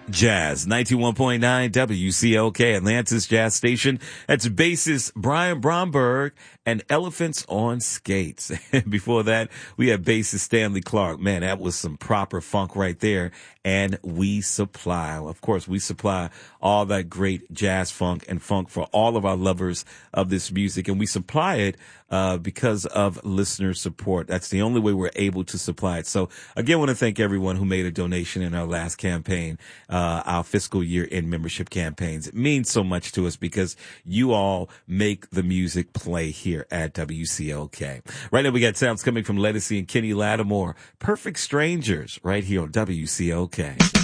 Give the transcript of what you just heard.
Jazz 91.9 WCLK, Atlantis Jazz Station. That's bassist Brian Bromberg and Elephants on Skates. Before that, we had bassist Stanley Clark. Man, that was some proper funk right there. And we supply, of course, we supply all that great jazz funk and funk for all of our lovers of this music. And we supply it because of listener support. That's the only way we're able to supply it. So again, I want to thank everyone who made a donation in our last campaign, our fiscal year end membership campaigns. It means so much to us because you all make the music play here at WCLK. Right now we got sounds coming from Ledisi and Kenny Lattimore. Perfect Strangers right here on WCLK.